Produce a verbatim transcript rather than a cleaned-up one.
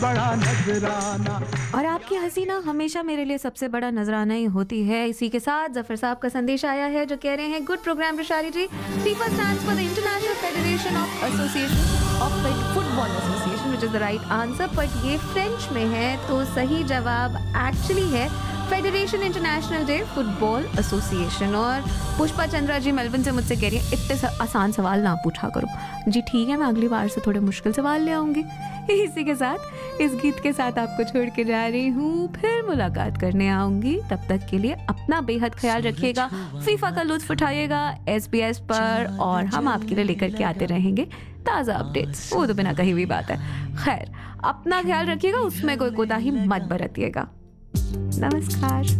बड़ा नजराना। और आपकी हंसी ना हमेशा मेरे लिए सबसे बड़ा नजराना ही होती है। इसी के साथ जफर साहब का संदेश आया है जो कह रहे हैं, good programme Rushali ji. FIFA stands for the international federation of association of football association which is the right answer, but ये फ्रेंच में है तो सही जवाब एक्चुअली है federation international day football association. और पुष्पा चंद्रा जी मेलबर्न से मुझसे कह रही है, इतने आसान सवाल ना पूछा करो। जी ठीक है, मैं अगली बार से थोड़े मुश्किल सवाल ले आऊँगी। इसी के साथ इस गीत के साथ आपको छोड़ के जा रही हूँ, फिर मुलाकात करने आऊँगी। तब तक के लिए अपना बेहद ख्याल रखिएगा, फीफा का लुत्फ उठाइएगा एस बी एस पर, और हम आपके लिए लेकर के आते रहेंगे ताज़ा अपडेट्स, वो तो बिना कही हुई बात है। खैर, अपना ख्याल रखिएगा, उसमें कोई कोताही मत बरतिएगा। नमस्कार।